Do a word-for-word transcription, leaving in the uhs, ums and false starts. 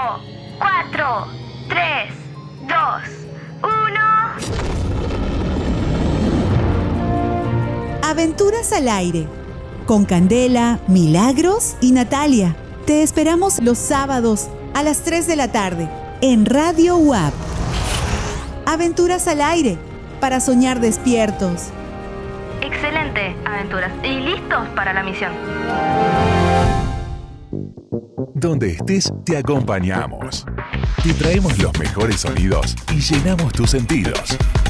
cuatro, tres, dos, uno. Aventuras al aire. Con Candela, Milagros y Natalia. Te esperamos los sábados a las tres de la tarde en Radio U A P. Aventuras al aire, para soñar despiertos. Excelente, aventuras. Y listos para la misión. Donde estés, te acompañamos. Te traemos los mejores sonidos y llenamos tus sentidos.